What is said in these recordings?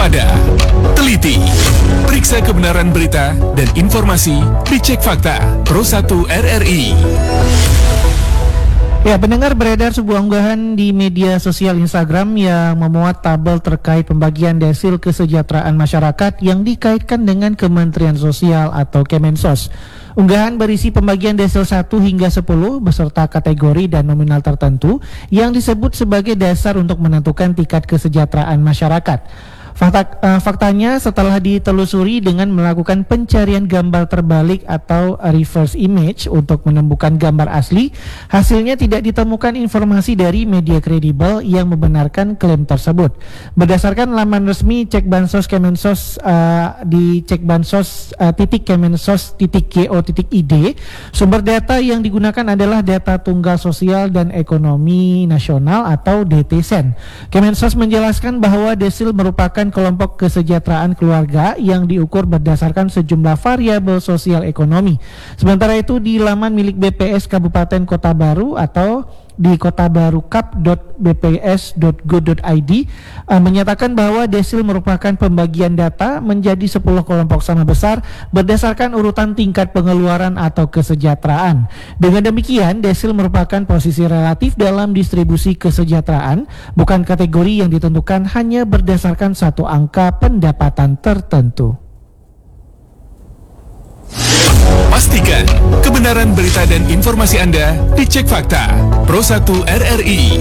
waspada, teliti, periksa kebenaran berita dan informasi, dicek fakta. Pro 1 RRI. Ya, pendengar, beredar sebuah unggahan di media sosial Instagram yang memuat tabel terkait pembagian desil kesejahteraan masyarakat yang dikaitkan dengan Kementerian Sosial atau Kemensos. Unggahan berisi pembagian desil 1 hingga 10 beserta kategori dan nominal tertentu yang disebut sebagai dasar untuk menentukan tingkat kesejahteraan masyarakat. Faktanya setelah ditelusuri dengan melakukan pencarian gambar terbalik atau reverse image untuk menemukan gambar asli, hasilnya tidak ditemukan informasi dari media kredibel yang membenarkan klaim tersebut. Berdasarkan laman resmi Cek Bansos Kemensos di cekbansos.kemensos.go.id, sumber data yang digunakan adalah data tunggal sosial dan ekonomi nasional atau DTSEN. Kemensos menjelaskan bahwa desil merupakan kelompok kesejahteraan keluarga yang diukur berdasarkan sejumlah variabel sosial ekonomi. Sementara itu di laman milik BPS Kabupaten Kota Baru atau di kotabarukap.bps.go.id menyatakan bahwa desil merupakan pembagian data menjadi 10 kelompok sama besar berdasarkan urutan tingkat pengeluaran atau kesejahteraan. Dengan demikian, desil merupakan posisi relatif dalam distribusi kesejahteraan, bukan kategori yang ditentukan hanya berdasarkan satu angka pendapatan tertentu. Pastikan kebenaran berita dan informasi Anda dicek fakta. Pro 1 RRI.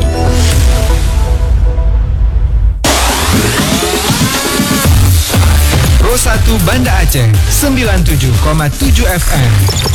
Pro 1 Banda Aceh 97,7 FM.